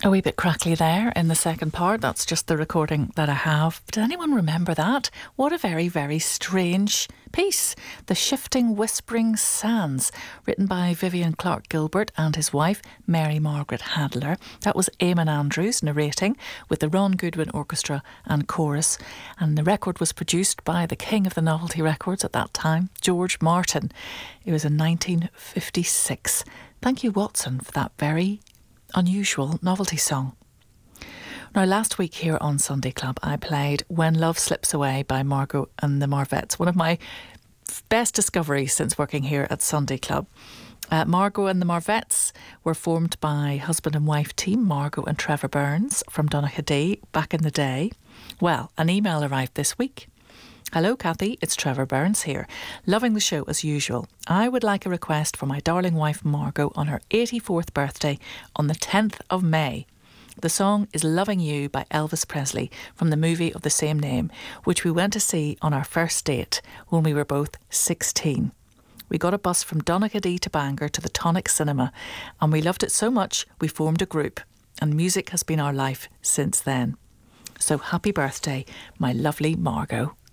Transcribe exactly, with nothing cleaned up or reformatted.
A wee bit crackly there in the second part. That's just the recording that I have. Did anyone remember that? What a very, very strange piece. The Shifting Whispering Sands, written by Vivian Clark Gilbert and his wife, Mary Margaret Hadler. That was Eamon Andrews narrating with the Ron Goodwin Orchestra and Chorus. And the record was produced by the king of the novelty records at that time, George Martin. It was in nineteen fifty-six. Thank you, Watson, for that very unusual novelty song. Now, last week here on Sunday Club, I played When Love Slips Away by Margot and the Marvettes, one of my best discoveries since working here at Sunday Club. Uh, Margot and the Marvettes were formed by husband and wife team Margot and Trevor Burns from Donaghadee back in the day. Well, an email arrived this week. Hello, Kathy, it's Trevor Burns here. Loving the show as usual. I would like a request for my darling wife Margot on her eighty-fourth birthday on the tenth of May. The song is Loving You by Elvis Presley from the movie of the same name, which we went to see on our first date when we were both sixteen. We got a bus from Donaghadee to Bangor to the Tonic Cinema, and we loved it so much we formed a group, and music has been our life since then. So happy birthday, my lovely Margot.